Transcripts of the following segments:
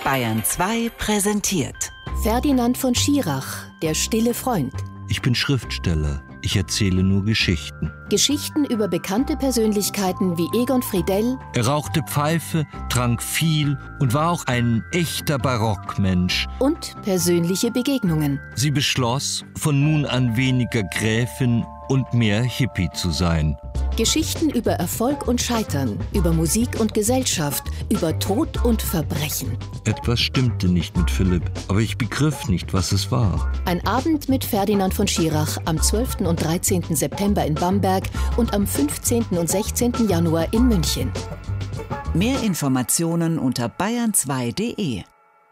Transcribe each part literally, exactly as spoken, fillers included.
Bayern zwei präsentiert Ferdinand von Schirach, der stille Freund. Ich bin Schriftsteller. Ich erzähle nur Geschichten. Geschichten über bekannte Persönlichkeiten wie Egon Friedell. Er rauchte Pfeife, trank viel und war auch ein echter Barockmensch. Und persönliche Begegnungen. Sie beschloss, von nun an weniger Gräfin und mehr Hippie zu sein. Geschichten über Erfolg und Scheitern, über Musik und Gesellschaft, über Tod und Verbrechen. Etwas stimmte nicht mit Philipp, aber ich begriff nicht, was es war. Ein Abend mit Ferdinand von Schirach am zwölften und dreizehnten September in Bamberg und am fünfzehnten und sechzehnten Januar in München. Mehr Informationen unter bayern zwei punkt de.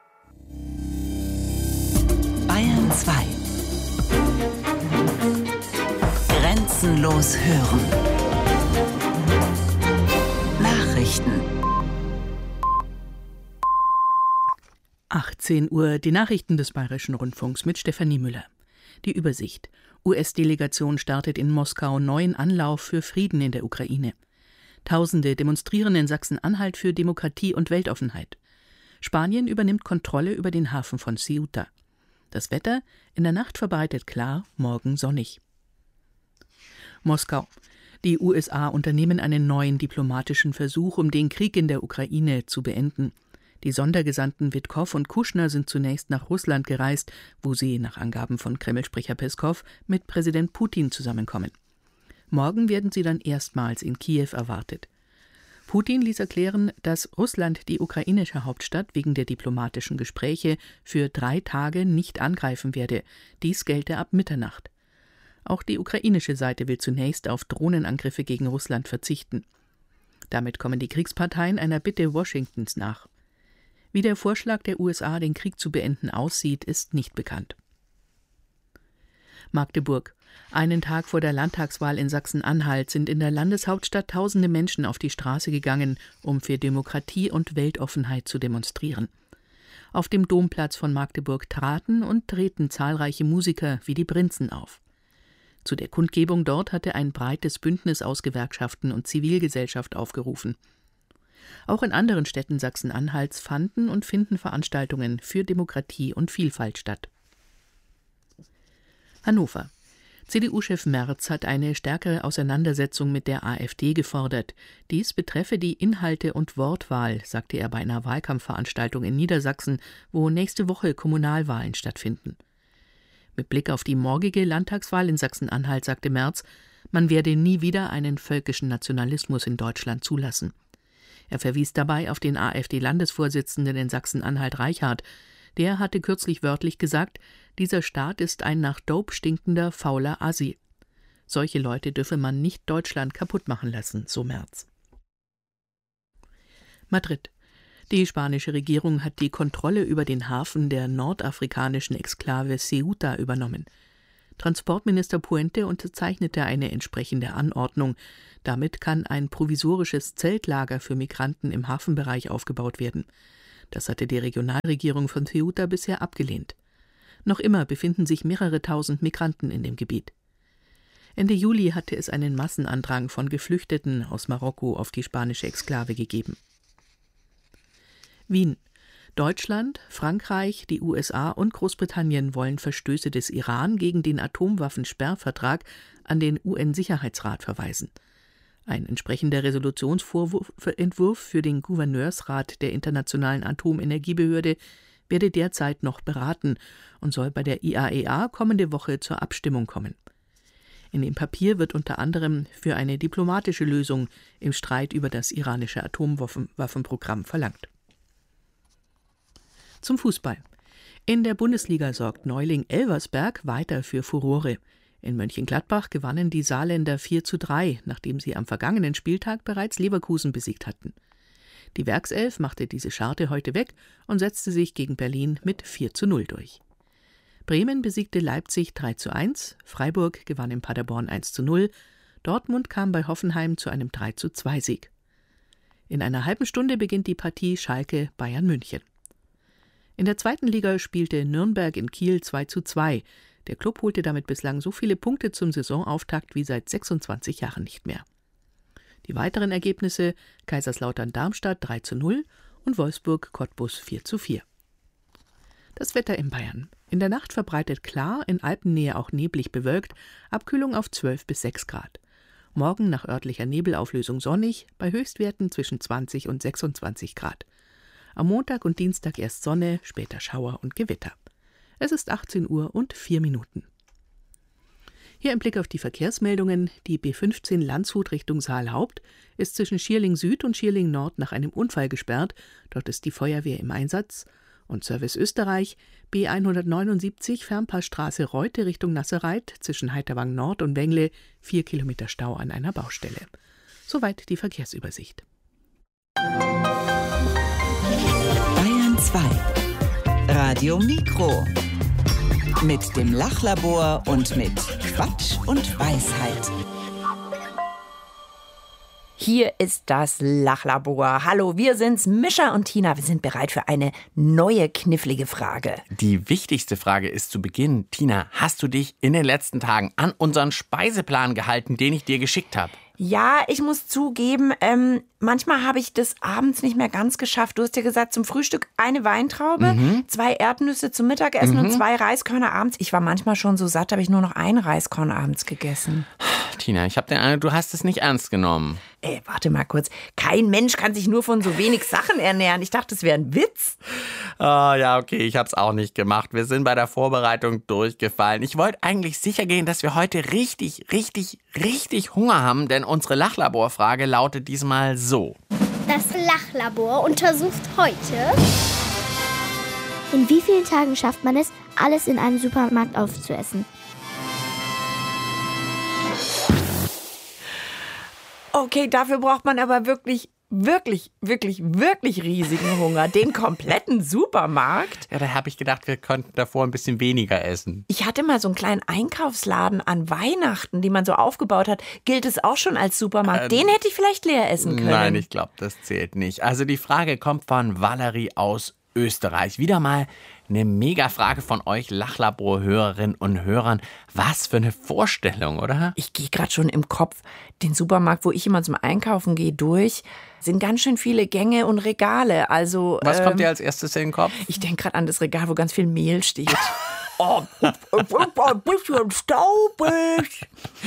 Bayern zwei. Grenzenlos hören. Nachrichten. achtzehn Uhr, die Nachrichten des Bayerischen Rundfunks mit Stefanie Müller. Die Übersicht. U S-Delegation startet in Moskau neuen Anlauf für Frieden in der Ukraine. Tausende demonstrieren in Sachsen-Anhalt für Demokratie und Weltoffenheit. Spanien übernimmt Kontrolle über den Hafen von Ceuta. Das Wetter, in der Nacht verbreitet klar, morgen sonnig. Moskau. Die U S A unternehmen einen neuen diplomatischen Versuch, um den Krieg in der Ukraine zu beenden. Die Sondergesandten Witkow und Kuschner sind zunächst nach Russland gereist, wo sie, nach Angaben von Kreml-Sprecher Peskow, mit Präsident Putin zusammenkommen. Morgen werden sie dann erstmals in Kiew erwartet. Putin ließ erklären, dass Russland die ukrainische Hauptstadt wegen der diplomatischen Gespräche für drei Tage nicht angreifen werde. Dies gelte ab Mitternacht. Auch die ukrainische Seite will zunächst auf Drohnenangriffe gegen Russland verzichten. Damit kommen die Kriegsparteien einer Bitte Washingtons nach. Wie der Vorschlag der U S A, den Krieg zu beenden, aussieht, ist nicht bekannt. Magdeburg. Einen Tag vor der Landtagswahl in Sachsen-Anhalt sind in der Landeshauptstadt tausende Menschen auf die Straße gegangen, um für Demokratie und Weltoffenheit zu demonstrieren. Auf dem Domplatz von Magdeburg traten und treten zahlreiche Musiker wie die Prinzen auf. Zu der Kundgebung dort hatte ein breites Bündnis aus Gewerkschaften und Zivilgesellschaft aufgerufen. Auch in anderen Städten Sachsen-Anhalts fanden und finden Veranstaltungen für Demokratie und Vielfalt statt. Hannover. C D U-Chef Merz hat eine stärkere Auseinandersetzung mit der AfD gefordert. Dies betreffe die Inhalte und Wortwahl, sagte er bei einer Wahlkampfveranstaltung in Niedersachsen, wo nächste Woche Kommunalwahlen stattfinden. Mit Blick auf die morgige Landtagswahl in Sachsen-Anhalt sagte Merz, man werde nie wieder einen völkischen Nationalismus in Deutschland zulassen. Er verwies dabei auf den AfD-Landesvorsitzenden in Sachsen-Anhalt Reichhardt. Der hatte kürzlich wörtlich gesagt, dieser Staat ist ein nach Dope stinkender, fauler Assi. Solche Leute dürfe man nicht Deutschland kaputt machen lassen, so Merz. Madrid. Die spanische Regierung hat die Kontrolle über den Hafen der nordafrikanischen Exklave Ceuta übernommen. Transportminister Puente unterzeichnete eine entsprechende Anordnung. Damit kann ein provisorisches Zeltlager für Migranten im Hafenbereich aufgebaut werden. Das hatte die Regionalregierung von Ceuta bisher abgelehnt. Noch immer befinden sich mehrere tausend Migranten in dem Gebiet. Ende Juli hatte es einen Massenandrang von Geflüchteten aus Marokko auf die spanische Exklave gegeben. Wien. Deutschland, Frankreich, die U S A und Großbritannien wollen Verstöße des Iran gegen den Atomwaffensperrvertrag an den U N-Sicherheitsrat verweisen. Ein entsprechender Resolutionsentwurf für den Gouverneursrat der Internationalen Atomenergiebehörde werde derzeit noch beraten und soll bei der I A E A kommende Woche zur Abstimmung kommen. In dem Papier wird unter anderem für eine diplomatische Lösung im Streit über das iranische Atomwaffenprogramm verlangt. Zum Fußball. In der Bundesliga sorgt Neuling Elversberg weiter für Furore. In Mönchengladbach gewannen die Saarländer vier zu drei, nachdem sie am vergangenen Spieltag bereits Leverkusen besiegt hatten. Die Werkself machte diese Scharte heute weg und setzte sich gegen Berlin mit vier zu null durch. Bremen besiegte Leipzig drei zu eins, Freiburg gewann in Paderborn eins zu null, Dortmund kam bei Hoffenheim zu einem drei zu zwei Sieg. In einer halben Stunde beginnt die Partie Schalke-Bayern München. In der zweiten Liga spielte Nürnberg in Kiel zwei zu zwei. Der Klub holte damit bislang so viele Punkte zum Saisonauftakt wie seit sechsundzwanzig Jahren nicht mehr. Die weiteren Ergebnisse: Kaiserslautern-Darmstadt drei zu null und Wolfsburg-Cottbus vier zu vier. Das Wetter in Bayern. In der Nacht verbreitet klar, in Alpennähe auch neblig bewölkt, Abkühlung auf zwölf bis sechs Grad. Morgen nach örtlicher Nebelauflösung sonnig, bei Höchstwerten zwischen zwanzig und sechsundzwanzig Grad. Am Montag und Dienstag erst Sonne, später Schauer und Gewitter. Es ist achtzehn Uhr und vier Minuten. Hier ein Blick auf die Verkehrsmeldungen. Die B fünfzehn Landshut Richtung Saalhaupt ist zwischen Schierling Süd und Schierling Nord nach einem Unfall gesperrt. Dort ist die Feuerwehr im Einsatz. Und Service Österreich, B hundertneunundsiebzig Fernpassstraße Reute Richtung Nasserreit, zwischen Heiterwang Nord und Wengle, vier Kilometer Stau an einer Baustelle. Soweit die Verkehrsübersicht. Bayern zwei. Radio Mikro. Mit dem Lachlabor und mit Quatsch und Weisheit. Hier ist das Lachlabor. Hallo, wir sind's, Mischa und Tina. Wir sind bereit für eine neue knifflige Frage. Die wichtigste Frage ist zu Beginn. Tina, hast du dich in den letzten Tagen an unseren Speiseplan gehalten, den ich dir geschickt habe? Ja, ich muss zugeben, ähm, manchmal habe ich das abends nicht mehr ganz geschafft. Du hast ja gesagt, zum Frühstück eine Weintraube, mhm. zwei Erdnüsse zum Mittagessen mhm. und zwei Reiskörner abends. Ich war manchmal schon so satt, habe ich nur noch ein Reiskorn abends gegessen. Tina, ich habe den Eindruck, du hast es nicht ernst genommen. Ey, warte mal kurz. Kein Mensch kann sich nur von so wenig Sachen ernähren. Ich dachte, es wäre ein Witz. Oh, ja, okay, ich habe es auch nicht gemacht. Wir sind bei der Vorbereitung durchgefallen. Ich wollte eigentlich sicher gehen, dass wir heute richtig, richtig, richtig Hunger haben, denn unsere Lachlaborfrage lautet diesmal so. Das Lachlabor untersucht heute: In wie vielen Tagen schafft man es, alles in einem Supermarkt aufzuessen? Okay, dafür braucht man aber wirklich, wirklich, wirklich, wirklich riesigen Hunger. Den kompletten Supermarkt. Ja, da habe ich gedacht, wir könnten davor ein bisschen weniger essen. Ich hatte mal so einen kleinen Einkaufsladen an Weihnachten, den man so aufgebaut hat. Gilt es auch schon als Supermarkt? Ähm, Den hätte ich vielleicht leer essen können. Nein, ich glaube, das zählt nicht. Also die Frage kommt von Valerie aus Österreich. Wieder mal eine Mega-Frage von euch Lachlabor-Hörerinnen und Hörern. Was für eine Vorstellung, oder? Ich gehe gerade schon im Kopf den Supermarkt, wo ich immer zum Einkaufen gehe, durch. Sind ganz schön viele Gänge und Regale. Also, Was ähm, kommt dir als erstes in den Kopf? Ich denke gerade an das Regal, wo ganz viel Mehl steht. Oh, ein bisschen staubig.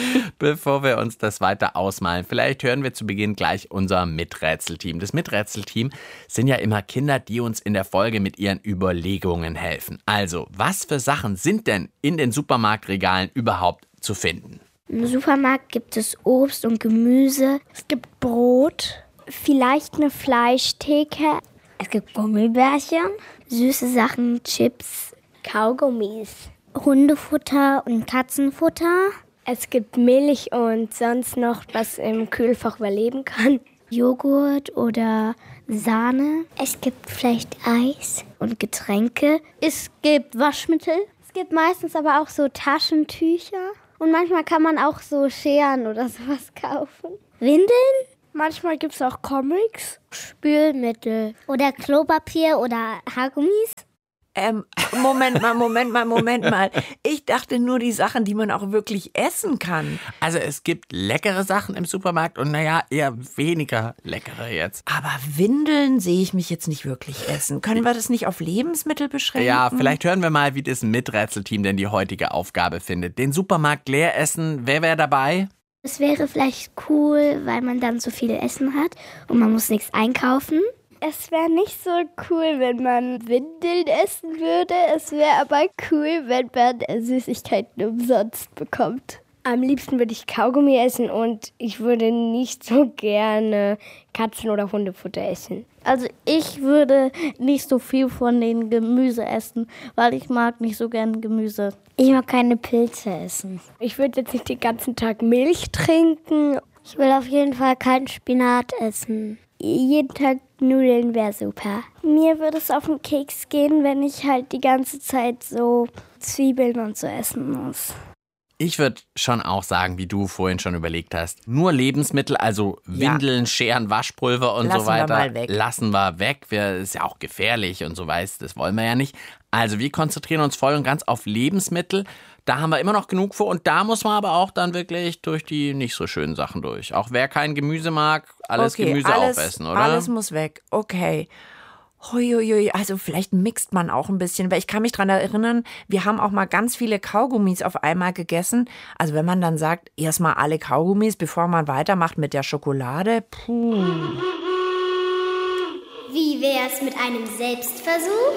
Bevor wir uns das weiter ausmalen, vielleicht hören wir zu Beginn gleich unser Miträtselteam. Das Miträtselteam sind ja immer Kinder, die uns in der Folge mit ihren Überlegungen helfen. Also, was für Sachen sind denn in den Supermarktregalen überhaupt zu finden? Im Supermarkt gibt es Obst und Gemüse. Es gibt Brot, vielleicht eine Fleischtheke. Es gibt Gummibärchen, süße Sachen, Chips, Kaugummis, Hundefutter und Katzenfutter. Es gibt Milch und sonst noch, was im Kühlfach überleben kann. Joghurt oder Sahne. Es gibt vielleicht Eis und Getränke. Es gibt Waschmittel. Es gibt meistens aber auch so Taschentücher. Und manchmal kann man auch so Scheren oder sowas kaufen. Windeln? Manchmal gibt es auch Comics. Spülmittel. Oder Klopapier oder Haargummis. Ähm, Moment mal, Moment mal, Moment mal. Ich dachte nur die Sachen, die man auch wirklich essen kann. Also es gibt leckere Sachen im Supermarkt und naja, eher weniger leckere jetzt. Aber Windeln sehe ich mich jetzt nicht wirklich essen. Können wir das nicht auf Lebensmittel beschränken? Ja, vielleicht hören wir mal, wie das Miträtselteam denn die heutige Aufgabe findet. Den Supermarkt leer essen, wer wäre dabei? Es wäre vielleicht cool, weil man dann so viel Essen hat und man muss nichts einkaufen. Es wäre nicht so cool, wenn man Windeln essen würde. Es wäre aber cool, wenn man Süßigkeiten umsonst bekommt. Am liebsten würde ich Kaugummi essen und ich würde nicht so gerne Katzen- oder Hundefutter essen. Also ich würde nicht so viel von den Gemüse essen, weil ich mag nicht so gerne Gemüse. Ich mag keine Pilze essen. Ich würde jetzt nicht den ganzen Tag Milch trinken. Ich will auf jeden Fall keinen Spinat essen. Jeden Tag Nudeln wäre super. Mir würde es auf den Keks gehen, wenn ich halt die ganze Zeit so Zwiebeln und so essen muss. Ich würde schon auch sagen, wie du vorhin schon überlegt hast, nur Lebensmittel, also Windeln, ja. Scheren, Waschpulver und lassen so weiter, wir mal weg. lassen wir weg. Wir, ist ja auch gefährlich und so weiß, das wollen wir ja nicht. Also wir konzentrieren uns voll und ganz auf Lebensmittel. Da haben wir immer noch genug vor und da muss man aber auch dann wirklich durch die nicht so schönen Sachen durch. Auch wer kein Gemüse mag, alles okay, Gemüse alles, aufessen, oder? Alles muss weg, okay. Huiuiui, also vielleicht mixt man auch ein bisschen, weil ich kann mich daran erinnern, wir haben auch mal ganz viele Kaugummis auf einmal gegessen. Also wenn man dann sagt, erstmal alle Kaugummis, bevor man weitermacht mit der Schokolade, puh. Wie wär's mit einem Selbstversuch?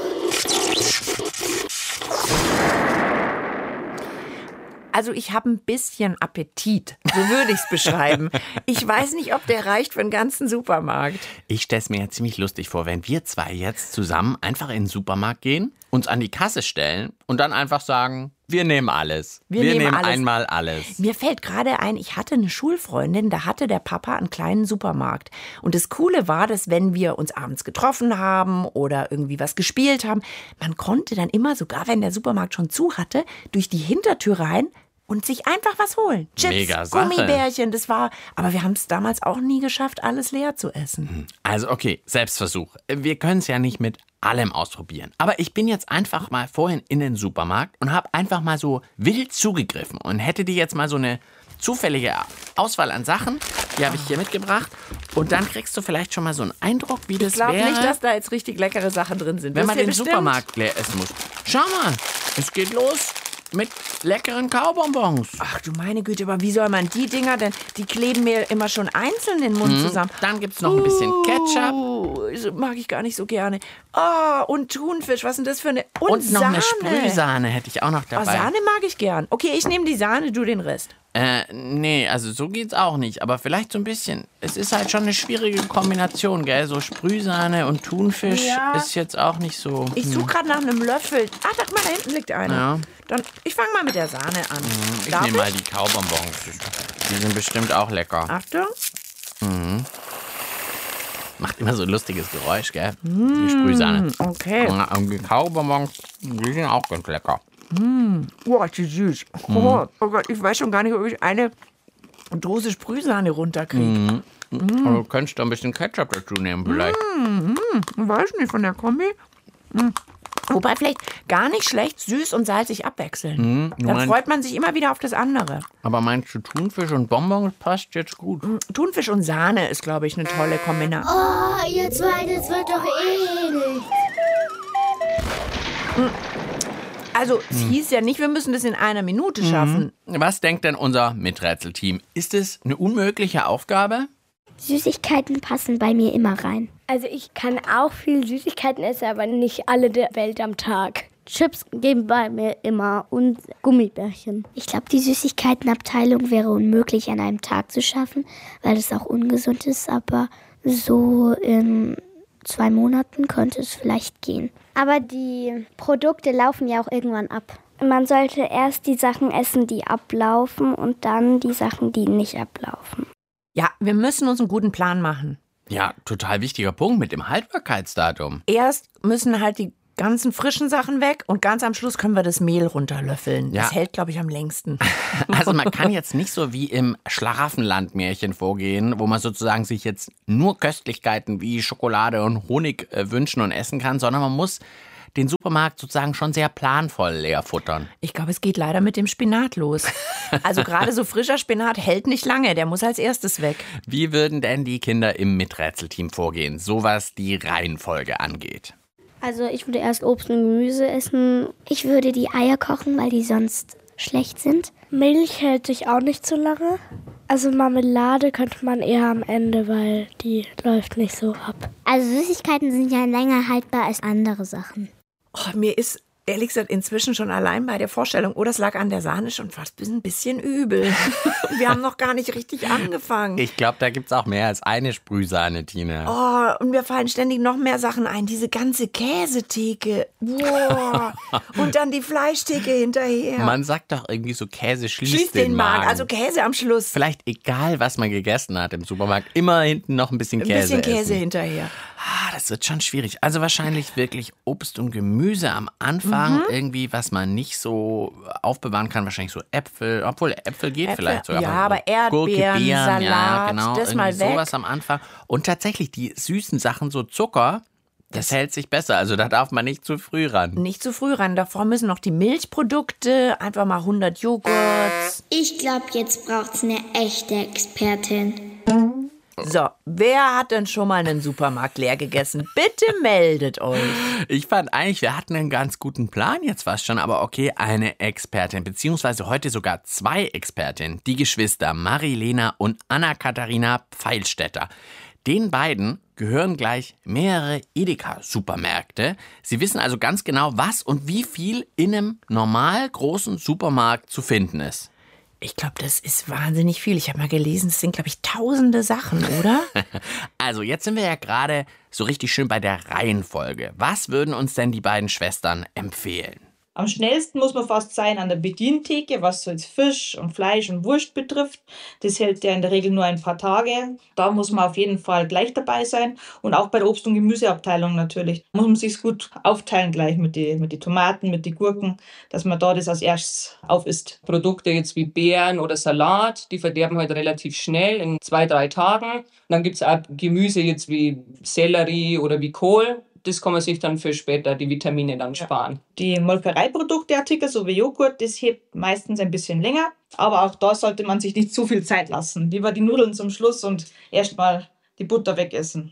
Also ich habe ein bisschen Appetit, so würde ich es beschreiben. Ich weiß nicht, ob der reicht für den ganzen Supermarkt. Ich stelle es mir ja ziemlich lustig vor, wenn wir zwei jetzt zusammen einfach in den Supermarkt gehen, uns an die Kasse stellen und dann einfach sagen, wir nehmen alles. Wir, wir nehmen, nehmen alles. einmal alles. Mir fällt gerade ein, ich hatte eine Schulfreundin, da hatte der Papa einen kleinen Supermarkt. Und das Coole war, dass wenn wir uns abends getroffen haben oder irgendwie was gespielt haben, man konnte dann immer, sogar wenn der Supermarkt schon zu hatte, durch die Hintertür rein und sich einfach was holen. Chips, Mega Sache. Gummibärchen, das war... Aber wir haben es damals auch nie geschafft, alles leer zu essen. Also okay, Selbstversuch. Wir können es ja nicht mit allem ausprobieren. Aber ich bin jetzt einfach mal vorhin in den Supermarkt und habe einfach mal so wild zugegriffen und hätte dir jetzt mal so eine zufällige Auswahl an Sachen, die habe ich hier mitgebracht. Und dann kriegst du vielleicht schon mal so einen Eindruck, wie das Ich glaube wäre, nicht, dass da jetzt richtig leckere Sachen drin sind. wenn Wisst man ihr den bestimmt? Supermarkt leer essen muss. Schau mal, es geht los mit leckeren Kaubonbons. Ach du meine Güte, aber wie soll man die Dinger denn, die kleben mir immer schon einzeln in den Mund zusammen. Dann gibt es noch ein bisschen Ketchup. Uh, so mag ich gar nicht so gerne. Ah, und Thunfisch, was ist denn das für eine... Und, Und noch Sahne. eine Sprühsahne hätte ich auch noch Oh, dabei. Sahne mag ich gern. Okay, ich nehme die Sahne, du den Rest. Äh, nee, also so geht's auch nicht. Aber vielleicht so ein bisschen. Es ist halt schon eine schwierige Kombination, gell? So Sprühsahne und Thunfisch Ja. ist jetzt auch nicht so... Ich suche gerade nach einem Löffel. Ach, da, mal, da hinten liegt einer. Ja. Dann, ich fange mal mit der Sahne an. Ich Darf nehme mal die Kaubonbons. Die sind bestimmt auch lecker. Achtung. Macht immer so ein lustiges Geräusch, gell? Die Sprühsahne. Okay. Und die Kaubonbons, die sind auch ganz lecker. Oh, ist die süß. Oh, oh Gott, ich weiß schon gar nicht, ob ich eine Dose Sprühsahne runterkriege. Aber du könntest da ein bisschen Ketchup dazu nehmen vielleicht. Ich weiß nicht, von der Kombi. Hm. Wobei vielleicht gar nicht schlecht süß und salzig abwechseln. du Dann meinst- freut man sich immer wieder auf das andere. Aber meinst du, Thunfisch und Bonbons passt jetzt gut? Thunfisch und Sahne ist, glaube ich, eine tolle Kombination. Oh, ihr zwei, das wird doch eh nicht. Also, es hieß ja nicht, wir müssen das in einer Minute schaffen. Was denkt denn unser Miträtselteam? Ist es eine unmögliche Aufgabe? Süßigkeiten passen bei mir immer rein. Also ich kann auch viel Süßigkeiten essen, aber nicht alle der Welt am Tag. Chips gehen bei mir immer und Gummibärchen. Ich glaube, die Süßigkeitenabteilung wäre unmöglich an einem Tag zu schaffen, weil es auch ungesund ist, aber so in zwei Monaten könnte es vielleicht gehen. Aber die Produkte laufen ja auch irgendwann ab. Man sollte erst die Sachen essen, die ablaufen und dann die Sachen, die nicht ablaufen. Ja, wir müssen uns einen guten Plan machen. Ja, total wichtiger Punkt mit dem Haltbarkeitsdatum. Erst müssen halt die ganzen frischen Sachen weg und ganz am Schluss können wir das Mehl runterlöffeln. Ja. Das hält, glaube ich, am längsten. Also man kann jetzt nicht so wie im Schlaraffenland-Märchen vorgehen, wo man sozusagen sich jetzt nur Köstlichkeiten wie Schokolade und Honig äh, wünschen und essen kann, sondern man muss den Supermarkt sozusagen schon sehr planvoll leer futtern. Ich glaube, es geht leider mit dem Spinat los. Also gerade so frischer Spinat hält nicht lange, der muss als erstes weg. Wie würden denn die Kinder im Miträtselteam vorgehen, so was die Reihenfolge angeht? Also ich würde erst Obst und Gemüse essen. Ich würde die Eier kochen, weil die sonst schlecht sind. Milch hält sich auch nicht so lange. Also Marmelade könnte man eher am Ende, weil die läuft nicht so ab. Also Süßigkeiten sind ja länger haltbar als andere Sachen. Oh, mir ist ehrlich gesagt inzwischen schon allein bei der Vorstellung, oh, das lag an der Sahne schon fast ein bisschen übel. Wir haben noch gar nicht richtig angefangen. Ich glaube, da gibt es auch mehr als eine Sprühsahne, Tina. Oh, und mir fallen ständig noch mehr Sachen ein. Diese ganze Käsetheke. Wow. Und dann die Fleischtheke hinterher. Man sagt doch irgendwie so, Käse schließt, Schließt den Magen. Also Käse am Schluss. Vielleicht egal, was man gegessen hat im Supermarkt, immer hinten noch ein bisschen Ein Käse bisschen Käse essen. hinterher. Ah, das wird schon schwierig. Also wahrscheinlich wirklich Obst und Gemüse am Anfang. Irgendwie, was man nicht so aufbewahren kann. Wahrscheinlich so Äpfel. Obwohl, Äpfel geht Äpfel, vielleicht sogar. ja, aber Erdbeeren, Gurke, Beeren, Salat, ja, genau, das irgendwie mal weg. sowas am Anfang. Und tatsächlich, die süßen Sachen, so Zucker, das hält sich besser. Also da darf man nicht zu früh ran. Nicht zu früh ran. Davor müssen noch die Milchprodukte, einfach mal hundert Joghurts. Ich glaube, jetzt braucht's eine echte Expertin. So, wer hat denn schon mal einen Supermarkt leer gegessen? Bitte meldet euch. Ich fand eigentlich, wir hatten einen ganz guten Plan jetzt fast schon, aber okay, eine Expertin, beziehungsweise heute sogar zwei Expertinnen, die Geschwister Marilena und Anna-Katharina Pfeilstädter. Den beiden gehören gleich mehrere Edeka-Supermärkte. Sie wissen also ganz genau, was und wie viel in einem normal großen Supermarkt zu finden ist. Ich glaube, das ist wahnsinnig viel. Ich habe mal gelesen, es sind, glaube ich, tausende Sachen, oder? Also, jetzt sind wir ja gerade so richtig schön bei der Reihenfolge. Was würden uns denn die beiden Schwestern empfehlen? Am schnellsten muss man fast sein an der Bedientheke, was so jetzt Fisch und Fleisch und Wurst betrifft. Das hält ja in der Regel nur ein paar Tage. Da muss man auf jeden Fall gleich dabei sein. Und auch bei der Obst- und Gemüseabteilung natürlich. Da muss man sich gut aufteilen gleich mit den mit die Tomaten, mit den Gurken, dass man da das als erstes aufisst. Produkte jetzt wie Beeren oder Salat, die verderben halt relativ schnell in zwei, drei Tagen. Und dann gibt es auch Gemüse jetzt wie Sellerie oder wie Kohl. Das kann man sich dann für später die Vitamine dann sparen. Die Molkereiprodukteartikel, so wie Joghurt, das hebt meistens ein bisschen länger. Aber auch da sollte man sich nicht zu viel Zeit lassen. Lieber die Nudeln zum Schluss und erstmal die Butter wegessen.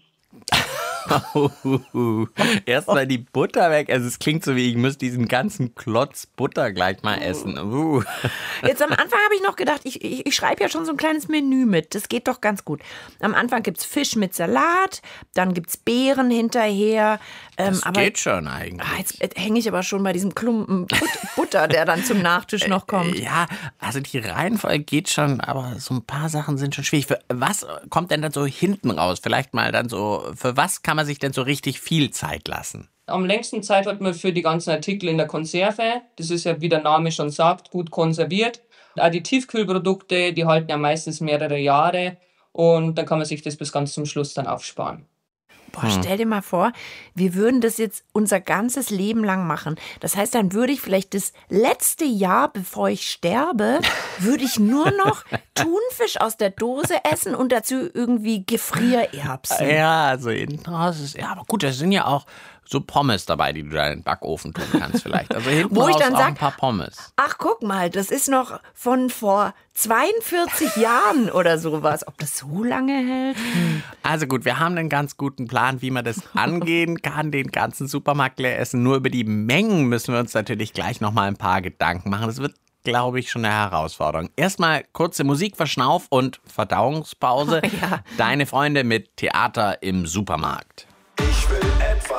Erstmal die Butter weg. Also es klingt so wie, ich muss diesen ganzen Klotz Butter gleich mal essen. Uh. Jetzt am Anfang habe ich noch gedacht, ich, ich, ich schreibe ja schon so ein kleines Menü mit. Das geht doch ganz gut. Am Anfang gibt es Fisch mit Salat, dann gibt es Beeren hinterher. Ähm, das aber, geht schon eigentlich. Ah, jetzt hänge ich aber schon bei diesem Klumpen Butter, der dann zum Nachtisch noch kommt. Ja, also die Reihenfolge geht schon, aber so ein paar Sachen sind schon schwierig. Für was kommt denn dann so hinten raus? Vielleicht mal dann so, für was kann man sich denn so richtig viel Zeit lassen? Am längsten Zeit hat man für die ganzen Artikel in der Konserve. Das ist ja, wie der Name schon sagt, gut konserviert. Auch die Tiefkühlprodukte, die halten ja meistens mehrere Jahre. Und dann kann man sich das bis ganz zum Schluss dann aufsparen. Boah, stell dir mal vor, wir würden das jetzt unser ganzes Leben lang machen. Das heißt, dann würde ich vielleicht das letzte Jahr, bevor ich sterbe, würde ich nur noch Thunfisch aus der Dose essen und dazu irgendwie Gefriererbsen. Ja, also hinten raus ist, ja, aber gut, da sind ja auch so Pommes dabei, die du da in den Backofen tun kannst vielleicht. Also hinten Wo raus ich dann auch sag, ein paar Pommes. Ach, guck mal, das ist noch von vor zweiundvierzig Jahren oder sowas. Ob das so lange hält? Hm. Also gut, wir haben einen ganz guten Plan, wie man das angehen kann, den ganzen Supermarkt leer essen. Nur über die Mengen müssen wir uns natürlich gleich nochmal ein paar Gedanken machen. Das wird, glaube ich, schon eine Herausforderung. Erstmal kurze Musikverschnauf und Verdauungspause. Oh, ja. Deine Freunde mit Theater im Supermarkt.